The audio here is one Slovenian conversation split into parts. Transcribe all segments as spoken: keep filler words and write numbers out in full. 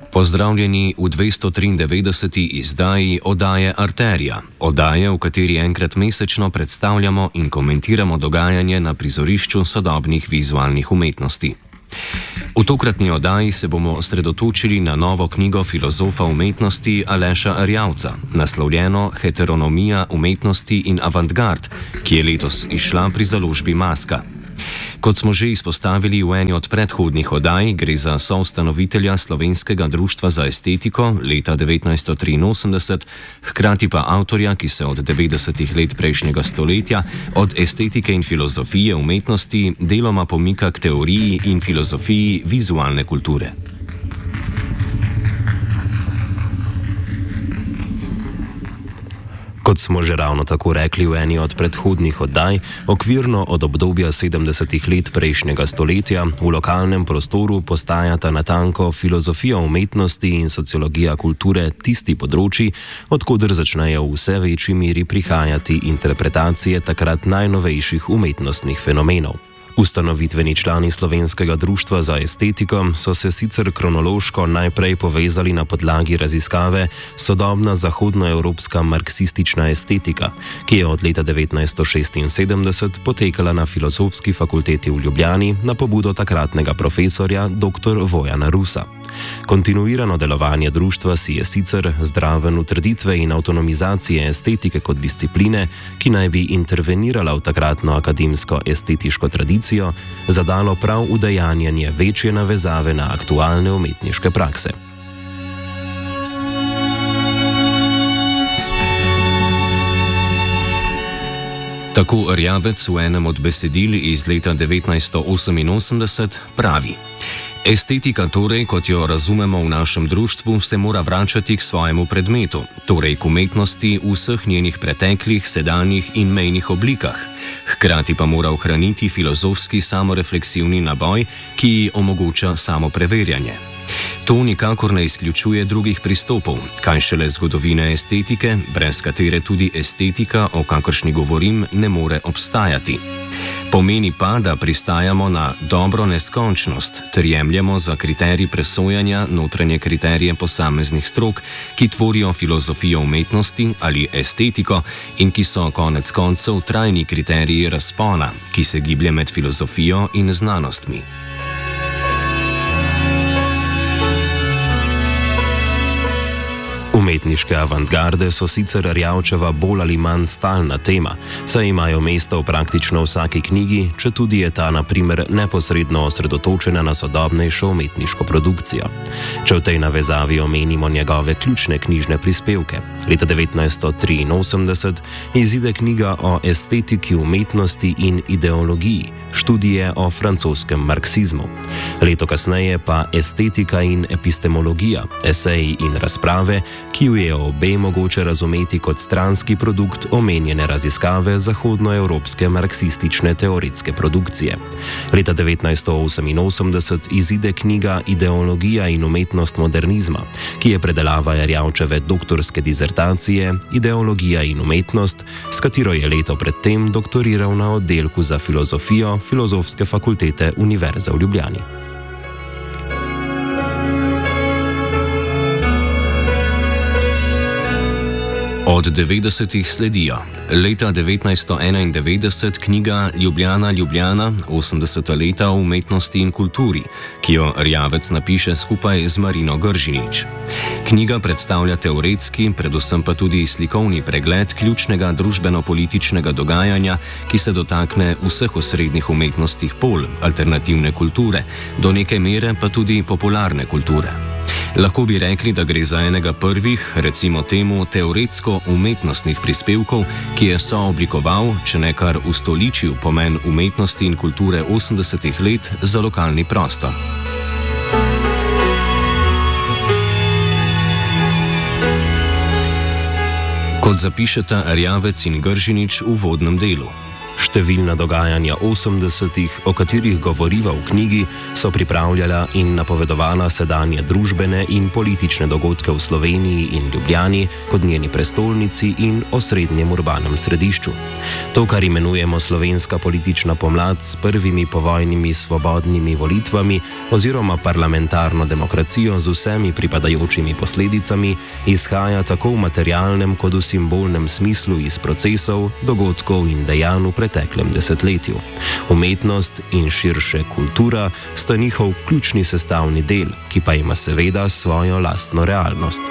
Pozdravljeni v dvesto triindevetdeseti izdaji oddaje Arterija, oddaje, v kateri enkrat mesečno predstavljamo in komentiramo dogajanje na prizorišču sodobnih vizualnih umetnosti. V tokratni oddaji se bomo osredotočili na novo knjigo filozofa umetnosti Aleša Erjavca, naslovljeno Heteronomija umetnosti in avantgard, ki je letos izšla pri založbi Maska. Kot smo že izpostavili v eni od predhodnih oddaj, gre za soustanovitelja Slovenskega društva za estetiko leta devetnajststo triinosemdeset, hkrati pa avtorja, ki se od devetdesetih let prejšnjega stoletja od estetike in filozofije umetnosti deloma pomika k teoriji in filozofiji vizualne kulture. Kot smo že ravno tako rekli v eni od predhodnih oddaj, okvirno od obdobja sedemdesetih let prejšnjega stoletja v lokalnem prostoru postajata natanko filozofija umetnosti in sociologija kulture tisti področji, odkoder začnejo v vse večji meri prihajati interpretacije takrat najnovejših umetnostnih fenomenov. Ustanovitveni člani Slovenskega društva za estetiko so se sicer kronološko najprej povezali na podlagi raziskave Sodobna zahodnoevropska marksistična estetika, ki je od leta devetnajststo šestinsedemdeset potekala na Filozofski fakulteti v Ljubljani na pobudo takratnega profesorja dr. Vojana Rusa. Kontinuirano delovanje društva si je sicer zdraven utrditve in avtonomizacije estetike kot discipline, ki naj bi intervenirala v takratno akademsko estetiško tradicijo, zadalo prav udejanjanje večje navezave na aktualne umetniške prakse. Tako Erjavec v enem od besedil iz leta devetnajststo oseminosemdeset pravi: Estetika torej, kot jo razumemo v našem društvu, se mora vračati k svojemu predmetu, torej k umetnosti v vseh njenih preteklih, sedanjih in mejnih oblikah, hkrati pa mora ohraniti filozofski samorefleksivni naboj, ki ji omogoča samopreverjanje. To nikakor ne izključuje drugih pristopov, kaj šele zgodovine estetike, brez katere tudi estetika, o kakršni govorim, ne more obstajati. Pomeni pa, da pristajamo na dobro neskončnost, ter jemljemo za kriterij presojanja notranje kriterije posameznih strok, ki tvorijo filozofijo umetnosti ali estetiko in ki so konec koncev trajni kriteriji razpona, ki se giblje med filozofijo in znanostmi. Umetniške avantgarde so sicer Erjavčeva bolj ali manj stalna tema, saj imajo mesto v praktično vsaki knjigi, četudi je ta na primer neposredno osredotočena na sodobnejšo umetniško produkcijo. Če v tej navezavi omenimo njegove ključne knjižne prispevke. Leta devetnajststo triinosemdeset izide knjiga o estetiki umetnosti in ideologiji, študije o francoskem marksizmu. Leto kasneje pa Estetika in epistemologija, eseji in razprave, ki ju je obe mogoče razumeti kot stranski produkt omenjene raziskave zahodnoevropske marksistične teoretske produkcije. Leta devetnajststo oseminosemdeset izide knjiga Ideologija in umetnost modernizma, ki je predelava Erjavčeve doktorske dizertacije Ideologija in umetnost, s katero je leto predtem doktoriral na oddelku za filozofijo Filozofske fakultete Univerze v Ljubljani. Od devetdesetih sledijo leta devetnajststo enaindevetdeset knjiga Ljubljana, Ljubljana, osemdeseta leta o umetnosti in kulturi, ki jo Erjavec napiše skupaj z Marino Gržinič. Knjiga predstavlja teoretski, predvsem pa tudi slikovni pregled ključnega družbeno-političnega dogajanja, ki se dotakne vseh osrednjih umetnostih pol, alternativne kulture, do neke mere pa tudi popularne kulture. Lahko bi rekli, da gre za enega prvih, recimo temu, teoretsko-umetnostnih prispevkov, ki je sooblikoval, če ne kar ustoličil pomen umetnosti in kulture osemdesetih let za lokalni prostor. Kot zapišeta Erjavec in Gržinič v uvodnem delu. Številna dogajanja osemdesetih, o katerih govoriva v knjigi, so pripravljala in napovedovala sedanje družbene in politične dogodke v Sloveniji in Ljubljani kot njeni prestolnici in osrednjem urbanem središču. To, kar imenujemo slovenska politična pomlad s prvimi povojnimi svobodnimi volitvami oziroma parlamentarno demokracijo z vsemi pripadajočimi posledicami, izhaja tako v materialnem kot v simbolnem smislu iz procesov, dogodkov in dejanj v preteklem desetletju. Umetnost in širše kultura sta njihov ključni sestavni del, ki pa ima seveda svojo lastno realnost.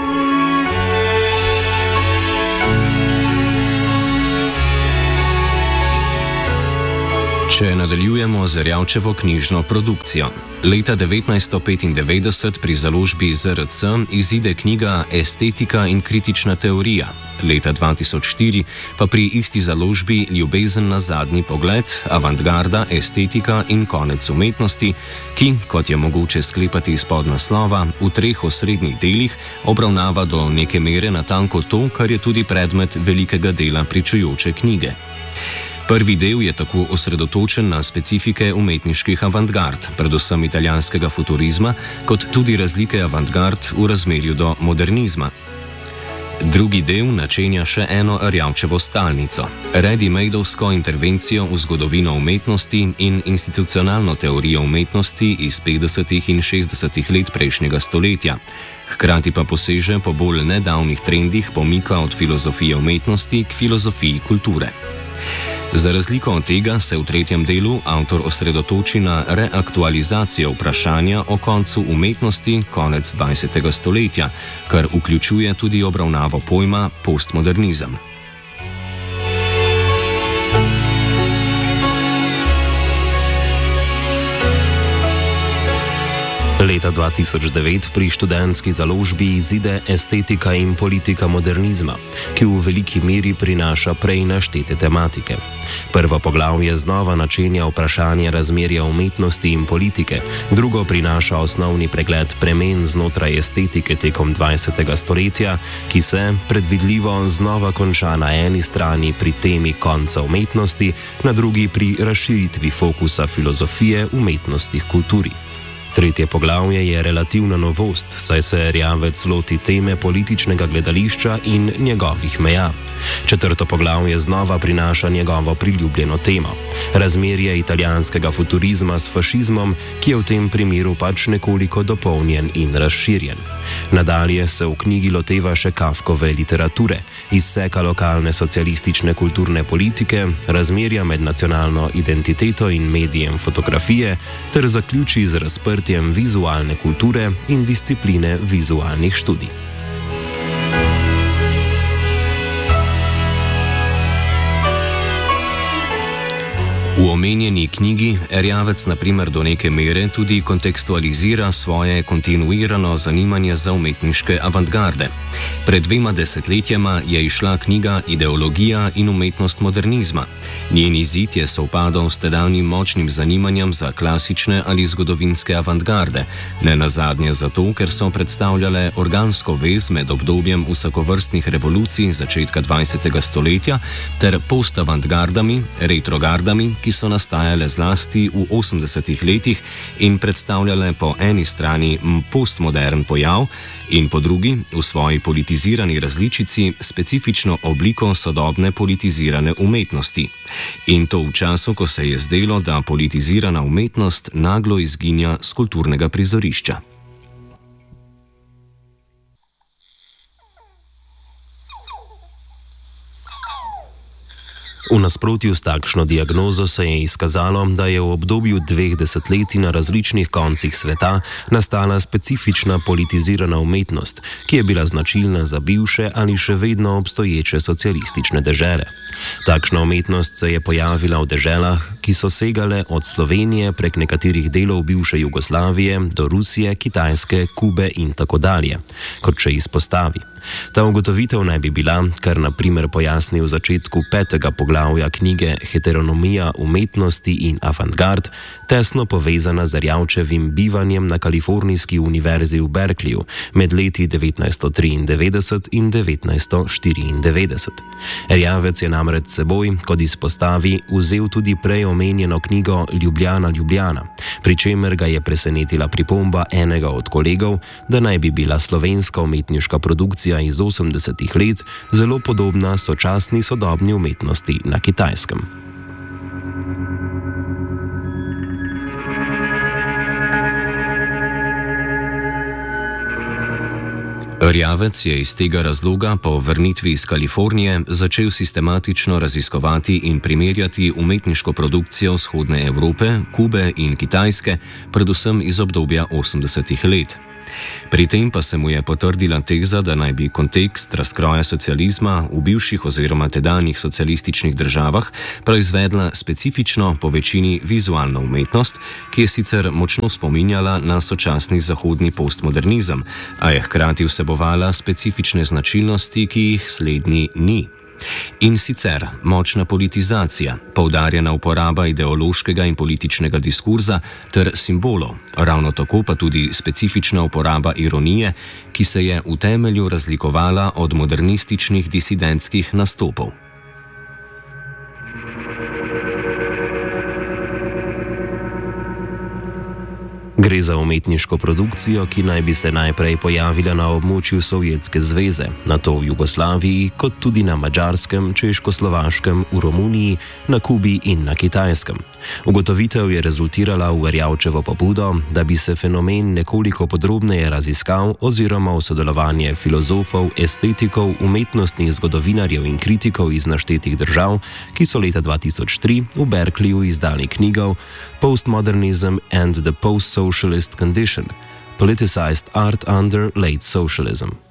Če nadaljujemo z Erjavčevo knjižno produkcijo. Leta devetnajststo petindevetdeset pri založbi Z R C izide knjiga Estetika in kritična teorija. Leta dva tisoč štiri pa pri isti založbi Ljubezen na zadnji pogled, avantgarda, estetika in konec umetnosti, ki, kot je mogoče sklepati iz podnaslova, v treh osrednjih delih obravnava do neke mere natanko to, kar je tudi predmet velikega dela pričujoče knjige. Prvi del je tako osredotočen na specifike umetniških avantgard, predvsem italijanskega futurizma, kot tudi razlike avantgard v razmerju do modernizma. Drugi del načenja še eno Erjavčevo stalnico, ready-madeovsko intervencijo v zgodovino umetnosti in institucionalno teorijo umetnosti iz petdesetih in šestdesetih let prejšnjega stoletja. Hkrati pa poseže po bolj nedavnih trendih pomika od filozofije umetnosti k filozofiji kulture. Za razliko od tega se v tretjem delu avtor osredotoči na reaktualizacijo vprašanja o koncu umetnosti konec dvajsetega stoletja, kar vključuje tudi obravnavo pojma postmodernizem. Leta dva tisoč devet pri študentski založbi izide Estetika in politika modernizma, ki v veliki meri prinaša prej naštete tematike. Prvo poglavje znova načenja vprašanje razmerja umetnosti in politike, drugo prinaša osnovni pregled premen znotraj estetike tekom dvajsetega stoletja, ki se, predvidljivo, znova konča na eni strani pri temi konca umetnosti, na drugi pri razširitvi fokusa filozofije umetnosti k kulturi. Tretje poglavje je relativna novost, saj se Erjavec loti teme političnega gledališča in njegovih meja. Četrto poglavje znova prinaša njegovo priljubljeno temo – razmerje italijanskega futurizma s fašizmom, ki je v tem primeru pač nekoliko dopolnjen in razširjen. Nadalje se v knjigi loteva še Kafkove literature, izseka lokalne socialistične kulturne politike, razmerja med nacionalno identiteto in medijem fotografije ter zaključi z razprtjem vizualne kulture in discipline vizualnih študij. V omenjeni knjigi Erjavec na primer do neke mere tudi kontekstualizira svoje kontinuirano zanimanje za umetniške avantgarde. Pred dvema desetletjema je izšla knjiga Ideologija in umetnost modernizma. Njen izid je sovpadal s tedanjim močnim zanimanjem za klasične ali zgodovinske avantgarde, ne nazadnje zato, ker so predstavljale organsko vez med obdobjem vsakovrstnih revolucij začetka dvajsetega stoletja ter postavantgardami, retrogardami, ki so nastajale zlasti v osemdesetih letih in predstavljale po eni strani postmodern pojav in po drugi, v svoji politizirani različici, specifično obliko sodobne politizirane umetnosti. In to v času, ko se je zdelo, da politizirana umetnost naglo izginja s kulturnega prizorišča. V nasprotju s takšno diagnozo se je izkazalo, da je v obdobju dveh desetletij na različnih koncih sveta nastala specifična politizirana umetnost, ki je bila značilna za bivše ali še vedno obstoječe socialistične dežele. Takšna umetnost se je pojavila v deželah, ki so segale od Slovenije prek nekaterih delov bivše Jugoslavije do Rusije, Kitajske, Kube in tako dalje, kot še izpostavi. Ta ugotovitev naj bi bila, kar na primer pojasni v začetku petega poglavja knjige Heteronomija umetnosti in avantgard, tesno povezana z Erjavčevim bivanjem na Kalifornijski univerzi v Berkeleyju med leti devetnajststo triindevetdeset in devetnajststo štiriindevetdeset. Erjavec je namreč seboj, kot izpostavi, vzel tudi prej omenjeno knjigo Ljubljana, Ljubljana, pri čemer ga je presenetila pripomba enega od kolegov, da naj bi bila slovenska umetniška produkcija iz osemdesetih let zelo podobna sočasni sodobni umetnosti na Kitajskem. Erjavec je iz tega razloga po vrnitvi iz Kalifornije začel sistematično raziskovati in primerjati umetniško produkcijo vzhodne Evrope, Kube in Kitajske, predvsem iz obdobja osemdesetih let. Pri tem pa se mu je potrdila teza, da naj bi kontekst razkroja socializma v bivših oziroma tedanjih socialističnih državah proizvedla specifično po večini vizualno umetnost, ki je sicer močno spominjala na sočasni zahodni postmodernizem, a je hkrati vsebovala specifične značilnosti, ki jih slednji ni. In sicer močna politizacija, poudarjena uporaba ideološkega in političnega diskurza ter simbolov, ravno tako pa tudi specifična uporaba ironije, ki se je v temelju razlikovala od modernističnih disidentskih nastopov. Gre za umetniško produkcijo, ki naj bi se najprej pojavila na območju Sovjetske zveze, nato v Jugoslaviji, kot tudi na Madžarskem, Češko-Slovaškem, v Romuniji, na Kubi in na Kitajskem. Ugotovitev je rezultirala v Erjavčevo pobudo, da bi se fenomen nekoliko podrobneje raziskal oziroma v sodelovanje filozofov, estetikov, umetnostnih zgodovinarjev in kritikov iz naštetih držav, ki so leta dva tisoč tri v Berkeleyju izdali knjigo Postmodernism and the Post-Socialist Condition – Politicized Art under Late Socialism.